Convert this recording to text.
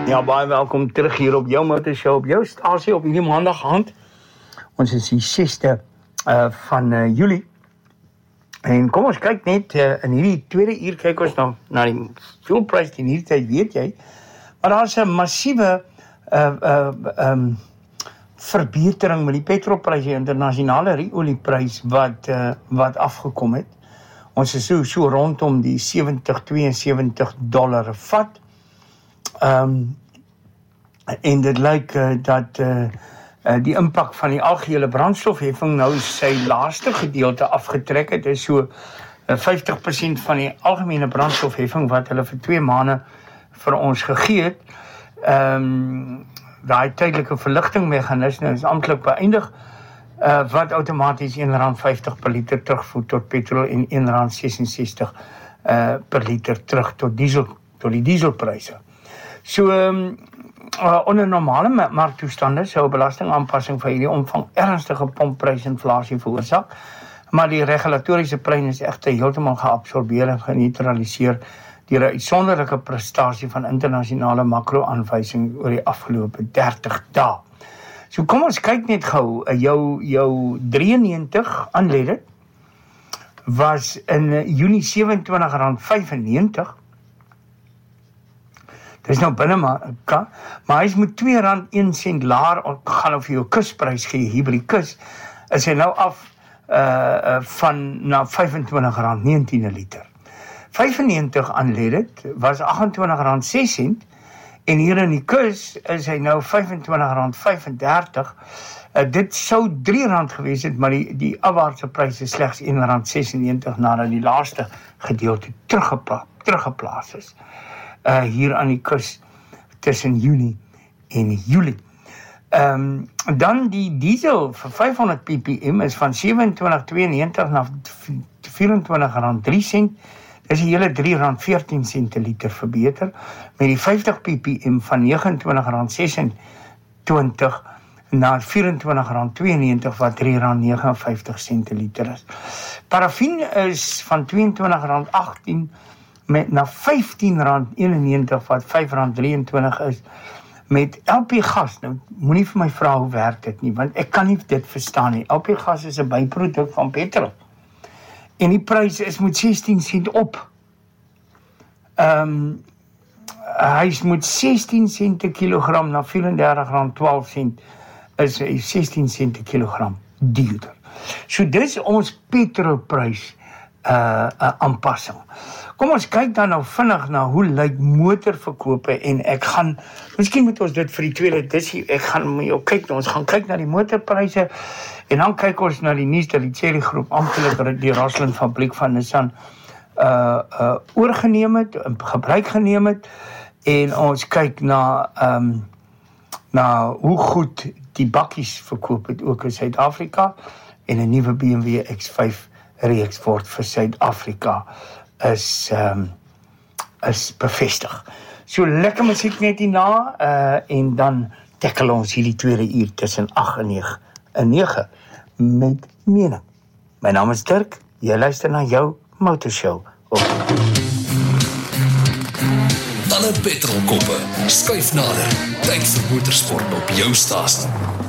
Ja, baie welkom terug hier op jou Motor Show, op jou stasie op hierdie maandag aand. Ons is die 6de van Julie. En kom ons kyk net, in hierdie tweede uur kyk ons na die fuelprys in hierdie tyd, weet jy. Maar daar is 'n massiewe verbetering met die petrolprys, die internasionale olieprys wat afgekom het. Ons is so rondom die $70-72 'n vat. En dit lyk dat die impak van die algehele brandstofheffing nou sy laaste gedeelte afgetrek het. Dit is so 50% van die algemene brandstofheffing wat hulle vir 2 maande vir ons gegee het. Daai tydelike verligtingmeganisme is amptelik beëindig, wat outomaties R1.50 per liter terugvoer tot petrol en R1.66 per liter terug tot die dieselpryse. So onder normale marktoestande sou 'n belastingaanpassing van hierdie omvang ernstige pompprysinflasie veroorsaak, maar die regulatoriese pryse is egter heeltemal geabsorbeer en geneutraliseer deur 'n uitsonderlike prestasie van internasionale makro-aanwysing oor die afgelope 30 dae. So kom ons kyk net gou, jou 93 unleaded was in Junie R27.95. Dit is nou binne maar hy is met R2.01 laer gaan of jou kusprys gee hier by die kus, is hy nou af van na R25.19 'n liter. 95 unleaded was R28.06 en hier in die kus is hy nou R25.35. Dit sou R3 gewees het, maar die afwaartse pryse slegs R1.96 nadat die laaste gedeelte teruggeplaas is. Hier aan die kus tussen Junie en Julie. Dan die diesel vir 500 ppm is van R27.92 na R24.03. Dis 'n hele R3.14 'n liter verbeter, met die 50 ppm van R29.26 na R24.92 wat R3.59 'n liter is. Parafin is van R22.18 na R15.91 wat R5.23 is. Met LP gas, nou moenie vir my vra hoe werk dit nie, want ek kan nie dit verstaan nie. LP gas is 'n byproduk van petrol. En die pryse is met 16 sent op. Hy is met 16 sent per kilogram na R34.12 is 16 sent per kilogram duurder. So dis ons petrolprys aanpassing. Kom ons kyk dan nou vinnig na hoe lyk motorverkope en miskien moet ons dit vir die tweede edisie, ek gaan met jou kyk, ons gaan kyk na die motorpryse en dan kyk ons na die nuus dat die Chery groep amptelik die Rosslyn fabriek van Nissan oorgeneem het, in gebruik geneem het en ons kyk na hoe goed die bakkies verkoop het ook in Suid-Afrika en 'n nuwe BMW X5 reeks word vir Suid-Afrika is bevestig. So lekker musiek net hierna en dan tackle ons hierdie tweede uur tussen 8 en 9 met mening. My naam is Dirk, jy luister na jou Motor Show. Talle petrolkoppe, skuif nader, tyd vir motorsport op jou stasie.